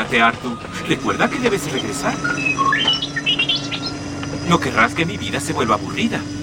Apúrate, Arthur. Recuerda que debes regresar. No querrás que mi vida se vuelva aburrida.